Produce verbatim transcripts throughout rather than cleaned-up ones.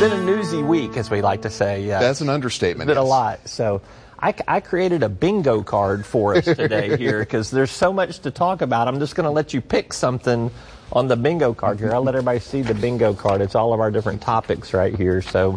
been a newsy week, as we like to say. Yeah. That's an understatement. It's been yes. a lot. So I, I created a bingo card for us today here because there's so much to talk about. I'm just going to let you pick something on the bingo card here. I'll let everybody see the bingo card. It's all of our different topics right here. So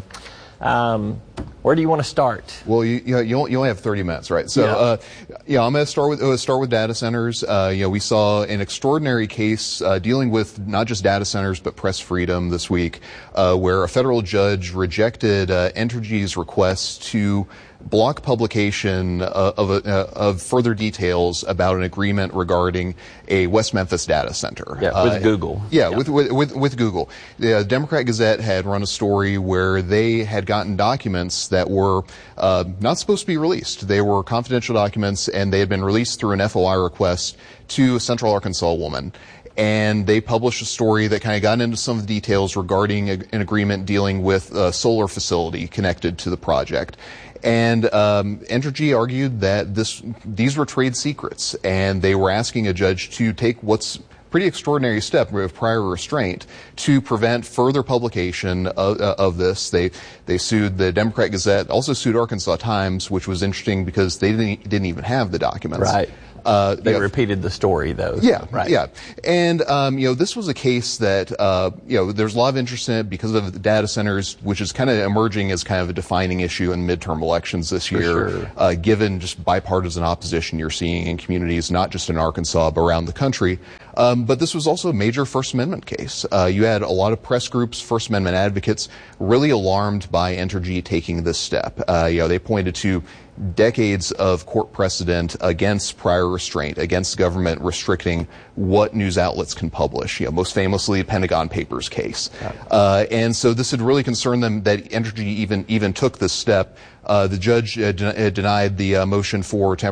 um, where do you want to start? Well, you you, you only have thirty minutes, right? So, yeah, uh, yeah I'm going to start with uh, start with data centers. Uh, you know, we saw an extraordinary case uh, dealing with not just data centers but press freedom this week, uh, where a federal judge rejected uh, Entergy's request to block publication uh, of, uh, of further details about an agreement regarding a West Memphis data center. Yeah, with uh, Google. Yeah, yeah. With, with, with, with Google. The Democrat Gazette had run a story where they had gotten documents that were uh, not supposed to be released. They were confidential documents, and they had been released through an F O I request to a Central Arkansas woman. And they published a story that kind of got into some of the details regarding a, an agreement dealing with a solar facility connected to the project. And um, Entergy argued that this these were trade secrets, and they were asking a judge to take what's pretty extraordinary step of prior restraint to prevent further publication of, uh, of this. They they sued the Democrat Gazette, also sued Arkansas Times, which was interesting because they didn't, didn't even have the documents. Right. Uh, they you know, repeated the story, though. Yeah, right. Yeah, and um, you know, this was a case that uh, you know there's a lot of interest in it because of the data centers, which is kind of emerging as kind of a defining issue in midterm elections this For year. Sure. Uh, given just bipartisan opposition you're seeing in communities, not just in Arkansas but around the country. Um, but this was also a major First Amendment case. Uh, you had a lot of press groups, First Amendment advocates, really alarmed by Entergy taking this step. Uh, you know, they pointed to decades of court precedent against prior restraint, against government restricting what news outlets can publish. You know, most famously, Pentagon Papers case. Uh, and so this had really concerned them that Entergy even even took this step. Uh, the judge uh, de- uh, denied the uh, motion for temp-